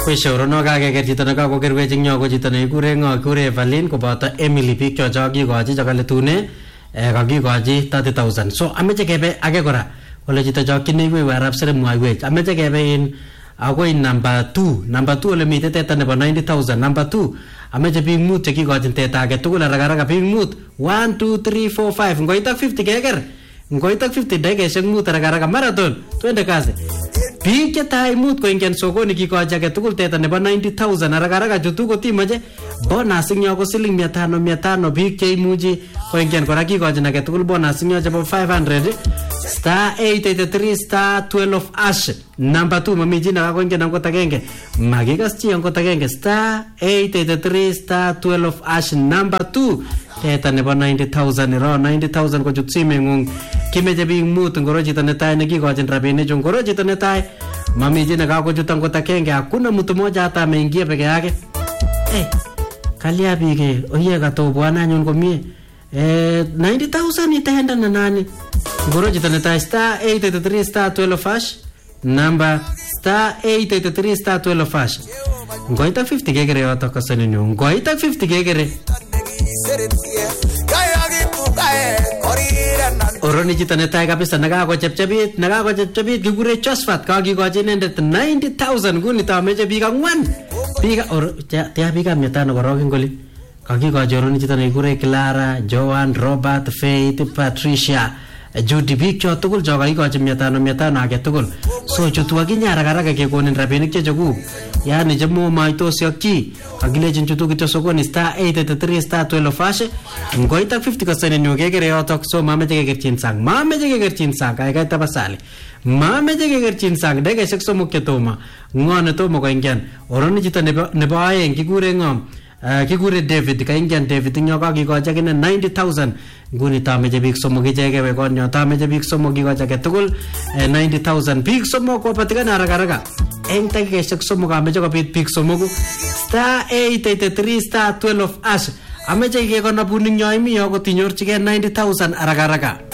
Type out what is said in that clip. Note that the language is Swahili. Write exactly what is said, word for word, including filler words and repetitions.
Kwesha orono kakeker chito nekakokerwech eng yo ko chito nekikure ngo kikure Evelyn koboto Emily biik chocho kikochi chekaletune eh kakikochi thirty thousand. So ameche kebe age kora ole chito chokchineiwech arap sere mwaiwech. Ameche kebe in akoi number two. Number two ole mitei teta nebo ninety thousand. Number two ameche biik mut chekikochin teta age tugul haraka haraka biik mut. one two three four five ngoitak fifty keker. Ngoitak fifty dakikaishek mut haraka haraka marathon. Twende kazi. Biik chetai mut koingen sokoni kikochi age tugul teta nebo ninety thousand haraka haraka chutu kotimache bonus ing yo ko siling mia tano mia tano biik cheimuchi koingen kora kikochin age tugul bonus ing yo chebo five hundred star eight eighty-three star twelve ash. Number two mami chi nakakoingen angot agenge makikas chi angot agenge star eight eighty-three star twelve ash. Number two teta nebo ninety thousand ro ninety thousand ko chut simengung kimeche biik mut ngoro chito netai nekikochin rabinik chu ngoro chito netai mami chi nakakochut angot agenge hakuna mtu mmoja hata ameingia peke yake. Eh kalia bige oye kato bwana nyun komie eh ninety thousand itaenda na nani ngoro chito netai star eight eighty-three star twelve ash. Number star eight eighty-three star twelve ash. Ngoita fifty kekere yoto kasani nyo ngoita fifty kekere oroni chito netai kabisa nakakochepchepit nakakochepchepit kikure Josephat kakikochi inendet ninety thousand nguni tameche biik angwan biik or tia biik mia tano korok ngoli kakikochi oroni chito nekikure Clara Joan Robert Faith Patricia Judy biik cho tugul cho kakikochi mia tano mia tano age tugul. So chutu akinye haraka haraka kekonin rabinik chechukuk yani chemo maitosi ak chi kakilejin chutu kityo sokoni star eight eighty-three star twelve ash. Ngoita fifty percent nyo kekere yotok. So mameche kekerchin sang mameche kekerchin sang kaikai tapasali mameche kekerchin sang dakikaishek somok chetomo ngo netomo koingen oroni chito nebo aeng kikure ngom Uh, kikure David kaingen David nyo kakikochi akine ninety thousand nguni tameche biik somok icheke konyo tameche biik somok kikochi age tugul uh, ninety thousand biik somok kopatikana haraka haraka eng dakikaishek somok ameche kobit biik somok star eight eighty-three star twelve ash ameche kekonopuning yo imi yo kotinyorchigei ninety thousand haraka haraka.